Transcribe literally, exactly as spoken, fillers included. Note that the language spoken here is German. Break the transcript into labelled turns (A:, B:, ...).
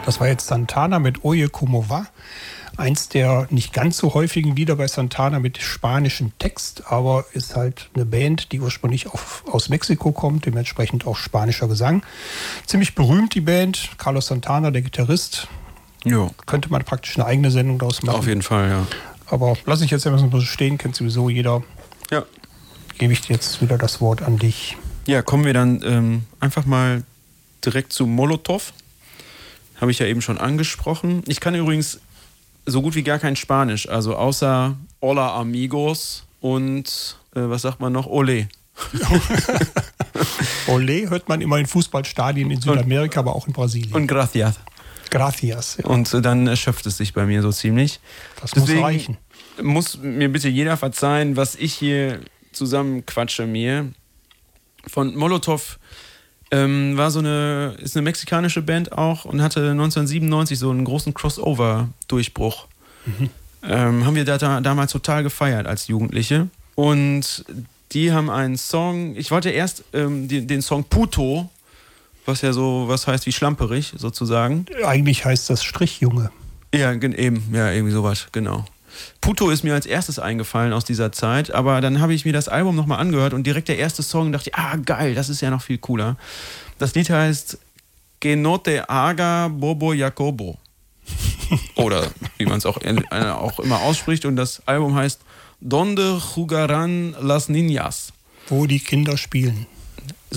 A: Das war jetzt Santana mit Oye Como Va. Eins der nicht ganz so häufigen Lieder bei Santana mit spanischem Text, aber ist halt eine Band, die ursprünglich auf, aus Mexiko kommt, dementsprechend auch spanischer Gesang. Ziemlich berühmt die Band, Carlos Santana, der Gitarrist.
B: Jo.
A: Könnte man praktisch eine eigene Sendung daraus machen.
B: Auf jeden Fall, ja.
A: Aber lass ich jetzt einfach so stehen, kennt sowieso jeder.
B: Ja.
A: Gebe ich dir jetzt wieder das Wort an dich.
B: Ja, kommen wir dann ähm, einfach mal direkt zu Molotov. Habe ich ja eben schon angesprochen. Ich kann übrigens so gut wie gar kein Spanisch, also außer Hola Amigos und äh, was sagt man noch? Ole.
A: Ole hört man immer in Fußballstadien in Südamerika, und, aber auch in Brasilien.
B: Und Gracias.
A: Gracias. Ja.
B: Und äh, dann erschöpft es sich bei mir so ziemlich.
A: Das
B: Deswegen
A: muss reichen.
B: Muss mir bitte jeder verzeihen, was ich hier zusammenquatsche mir. Von Molotov ähm, war so eine, ist eine mexikanische Band auch und hatte neunzehnhundertsiebenundneunzig so einen großen Crossover-Durchbruch. Mhm. Ähm, haben wir da, da damals total gefeiert als Jugendliche. Und die haben einen Song, ich wollte erst ähm, die, den Song Puto, was ja so was heißt wie schlamperig sozusagen.
A: Eigentlich heißt das Strichjunge.
B: Ja, eben, ja, irgendwie sowas, genau. Puto ist mir als erstes eingefallen aus dieser Zeit, aber dann habe ich mir das Album nochmal angehört und direkt der erste Song dachte ich, ah geil, das ist ja noch viel cooler. Das Lied heißt Que no te haga Bobo Jacobo. Oder wie man es auch, auch immer ausspricht, und das Album heißt Donde jugarán las niñas.
A: Wo die Kinder spielen.